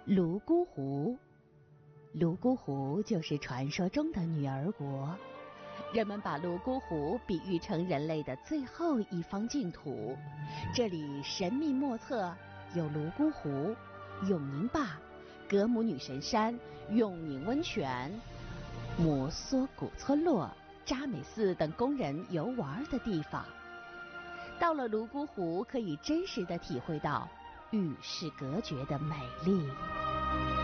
泸沽湖。泸沽湖就是传说中的女儿国，人们把泸沽湖比喻成人类的最后一方净土。这里神秘莫测，有泸沽湖、永宁坝、格姆女神山、永宁温泉、摩梭古村落、扎美寺等供人游玩的地方。到了泸沽湖，可以真实地体会到与世隔绝的美丽。